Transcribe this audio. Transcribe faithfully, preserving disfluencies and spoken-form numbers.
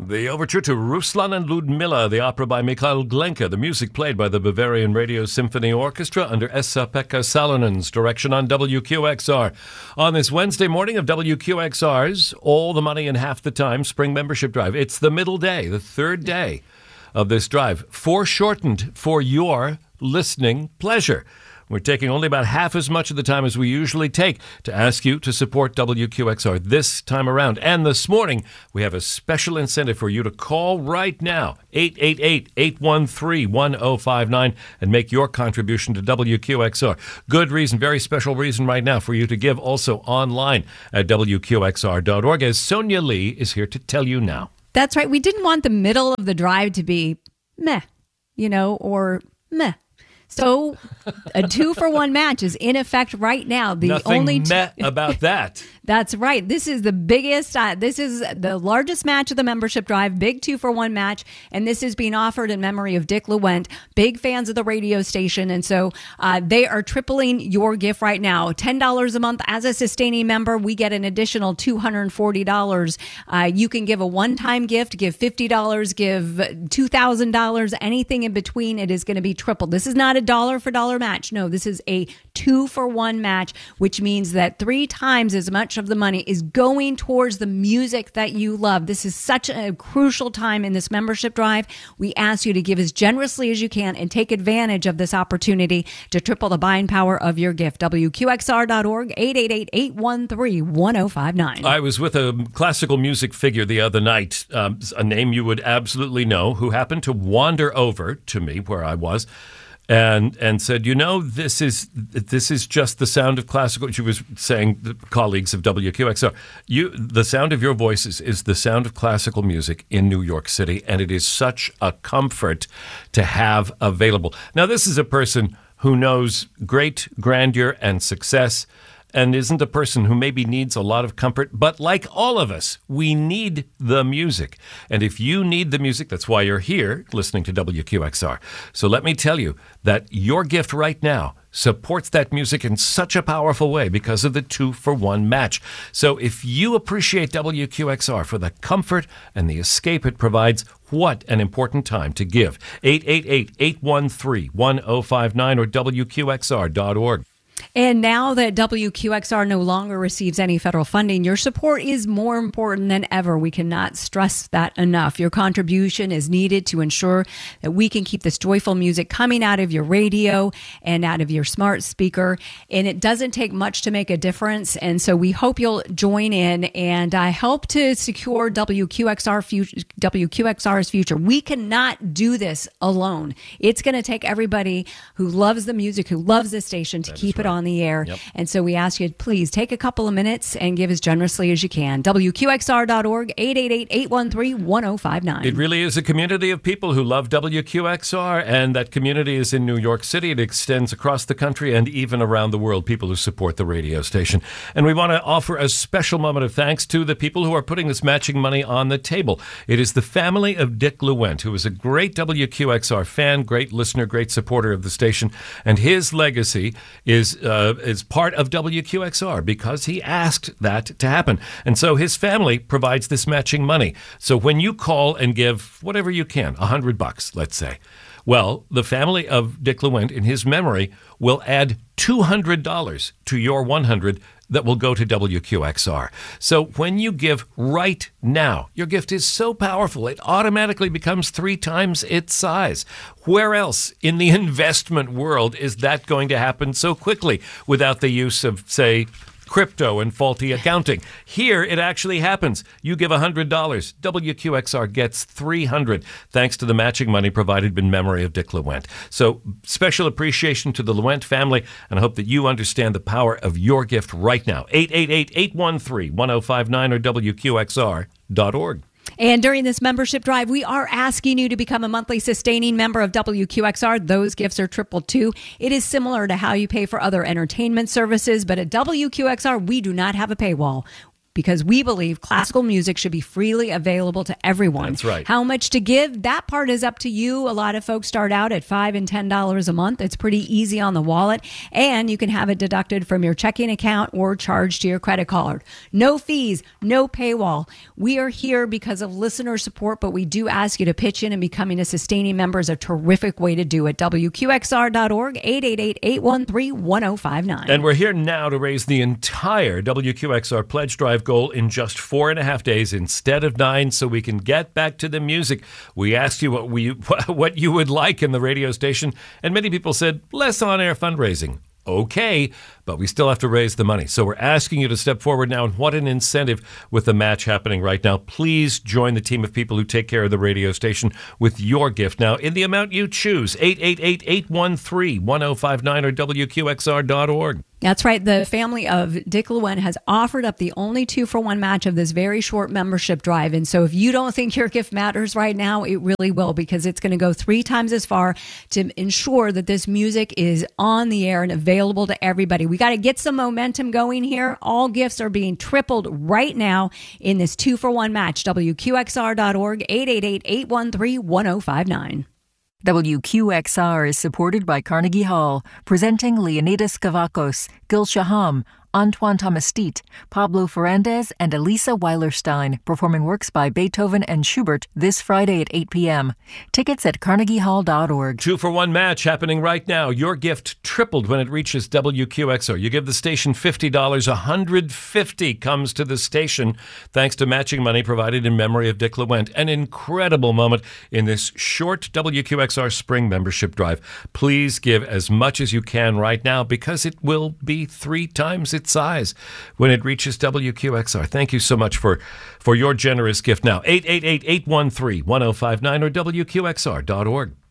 The overture to Ruslan and Ludmilla, the opera by Mikhail Glenka, the music played by the Bavarian Radio Symphony Orchestra under Esa-Pekka Salonen's direction on W Q X R. On this Wednesday morning of W Q X R's All the Money in Half the Time Spring Membership Drive. It's the middle day, the third day of this drive, foreshortened for your listening pleasure. We're taking only about half as much of the time as we usually take to ask you to support W Q X R this time around. And this morning, we have a special incentive for you to call right now, eight eight eight, eight one three, one oh five nine, and make your contribution to W Q X R. Good reason, very special reason right now for you to give also online at W Q X R dot org, as Sonia Lee is here to tell you now. That's right. We didn't want the middle of the drive to be meh, you know, or meh. So a two-for-one match is in effect right now. The Nothing only meh about that. That's right. This is the biggest, uh, this is the largest match of the membership drive, big two-for-one match, and this is being offered in memory of Dick Lewent, big fans of the radio station, and so uh, they are tripling your gift right now. ten dollars a month as a sustaining member, we get an additional two hundred forty dollars. Uh, you can give a one-time gift, give fifty dollars, give two thousand dollars, anything in between, it is going to be tripled. This is not a dollar-for-dollar match. No, this is a two-for-one match, which means that three times as much of the money is going towards the music that you love. This is such a crucial time in this membership drive. We ask you to give as generously as you can and take advantage of this opportunity to triple the buying power of your gift. W Q X R dot org, eight eight eight, eight one three, one oh five nine. I was with a classical music figure the other night, um, a name you would absolutely know, who happened to wander over to me where I was and and said, you know, this is this is just the sound of classical. She was saying, the colleagues of W Q X R, you, the sound of your voices is the sound of classical music in New York City, and it is such a comfort to have available. Now, this is a person who knows great grandeur and success, and isn't a person who maybe needs a lot of comfort, but like all of us, we need the music. And if you need the music, that's why you're here listening to W Q X R. So let me tell you that your gift right now supports that music in such a powerful way because of the two-for-one match. So if you appreciate W Q X R for the comfort and the escape it provides, what an important time to give. eight eight eight, eight one three, one oh five nine or W Q X R dot org. And now that W Q X R no longer receives any federal funding, your support is more important than ever. We cannot stress that enough. Your contribution is needed to ensure that we can keep this joyful music coming out of your radio and out of your smart speaker. And it doesn't take much to make a difference. And so we hope you'll join in and uh, help to secure W Q X R future, W Q X R's future. We cannot do this alone. It's going to take everybody who loves the music, who loves the station, to keep it on the air. Yep. And so we ask you, please take a couple of minutes and give as generously as you can. W Q X R dot org, eight eight eight, eight one three, one oh five nine. It really is a community of people who love W Q X R, and that community is in New York City. It extends across the country and even around the world, people who support the radio station. And we want to offer a special moment of thanks to the people who are putting this matching money on the table. It is the family of Dick Lewent, who is a great W Q X R fan, great listener, great supporter of the station, and his legacy is Uh, is part of W Q X R because he asked that to happen. And so his family provides this matching money. So when you call and give whatever you can, a hundred bucks, let's say, well, the family of Dick Lewent, in his memory, will add two hundred dollars to your one hundred that will go to W Q X R. So when you give right now, your gift is so powerful, it automatically becomes three times its size. Where else in the investment world is that going to happen so quickly without the use of, say, crypto and faulty accounting? Here, it actually happens. You give one hundred dollars. W Q X R gets three hundred dollars, thanks to the matching money provided in memory of Dick Lewent. So special appreciation to the Lewent family, and I hope that you understand the power of your gift right now. eight eight eight, eight one three, one oh five nine or W Q X R dot org. And during this membership drive, we are asking you to become a monthly sustaining member of W Q X R. Those gifts are triple two. It is similar to how you pay for other entertainment services, but at W Q X R, we do not have a paywall. because we believe classical music should be freely available to everyone. That's right. How much to give? That part is up to you. A lot of folks start out at five and ten dollars a month. It's pretty easy on the wallet, and you can have it deducted from your checking account or charged to your credit card. No fees, no paywall. We are here because of listener support, but we do ask you to pitch in, and becoming a sustaining member is a terrific way to do it. W Q X R dot org, eight eight eight, eight one three, one oh five nine. And we're here now to raise the entire W Q X R Pledge Drive goal in just four and a half days instead of nine, so we can get back to the music. We asked you what we what you would like in the radio station, and many people said less on-air fundraising. Okay, but we still have to raise the money. So we're asking you to step forward now, and what an incentive with the match happening right now. Please join the team of people who take care of the radio station with your gift now in the amount you choose. eight eight eight, eight one three, one oh five nine or W Q X R dot org. That's right. The family of Dick LeWen has offered up the only two-for-one match of this very short membership drive. And so if you don't think your gift matters right now, it really will, because it's going to go three times as far to ensure that this music is on the air and available to everybody. We got to get some momentum going here. All gifts are being tripled right now in this two-for-one match. W Q X R dot org, eight eight eight, eight one three, one oh five nine. W Q X R is supported by Carnegie Hall, presenting Leonidas Kavakos, Gil Shaham, Antoine Tomastit, Pablo Ferrandez, and Elisa Weilerstein, performing works by Beethoven and Schubert this Friday at eight p.m. Tickets at carnegie hall dot org. Two for one match happening right now. Your gift tripled when it reaches W Q X R. You give the station fifty dollars, one hundred fifty dollars comes to the station thanks to matching money provided in memory of Dick LeWent. An incredible moment in this short W Q X R spring membership drive. Please give as much as you can right now, because it will be three times its size when it reaches W Q X R. Thank you so much for, for your generous gift now. eight eight eight, eight one three, one oh five nine or W Q X R dot org.